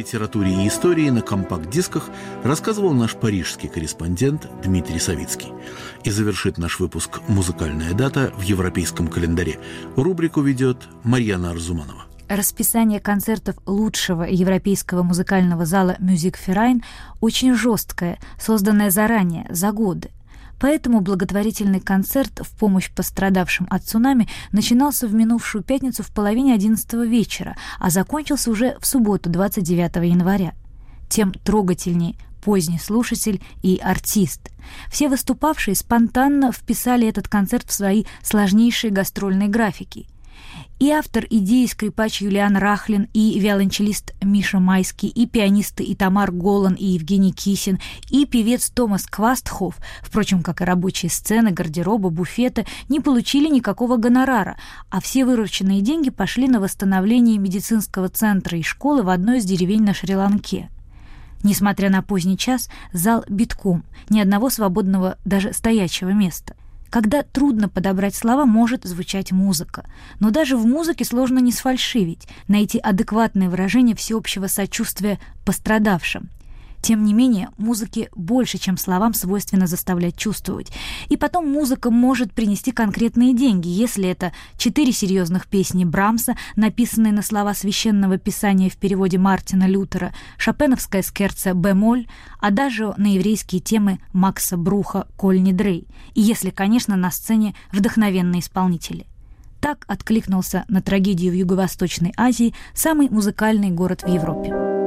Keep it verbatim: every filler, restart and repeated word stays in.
литературе и истории на компакт-дисках рассказывал наш парижский корреспондент Дмитрий Савицкий. И завершит наш выпуск «Музыкальная дата» в европейском календаре. Рубрику ведет Марьяна Арзуманова. Расписание концертов лучшего европейского музыкального зала «Мюзикферайн» очень жесткое, созданное заранее, за годы. Поэтому благотворительный концерт в помощь пострадавшим от цунами начинался в минувшую пятницу в половине одиннадцатого вечера, а закончился уже в субботу, двадцать девятого января. Тем трогательней поздний слушатель и артист. Все выступавшие спонтанно вписали этот концерт в свои сложнейшие гастрольные графики. И автор идеи скрипач Юлиан Рахлин, и виолончелист Миша Майский, и пианисты Итамар Голан и Евгений Кисин, и певец Томас Квастхоф, впрочем, как и рабочие сцены, гардероба, буфета, не получили никакого гонорара, а все вырученные деньги пошли на восстановление медицинского центра и школы в одной из деревень на Шри-Ланке. Несмотря на поздний час, зал битком, ни одного свободного даже стоячего места. Когда трудно подобрать слова, может звучать музыка. Но даже в музыке сложно не сфальшивить, найти адекватное выражение всеобщего сочувствия пострадавшим. Тем не менее, музыке больше, чем словам, свойственно заставлять чувствовать. И потом музыка может принести конкретные деньги, если это четыре серьезных песни Брамса, написанные на слова священного писания в переводе Мартина Лютера, шопеновская скерца бемоль, а даже на еврейские темы Макса Бруха «Коль Нидрей». И если, конечно, на сцене вдохновенные исполнители. Так откликнулся на трагедию в Юго-Восточной Азии самый музыкальный город в Европе.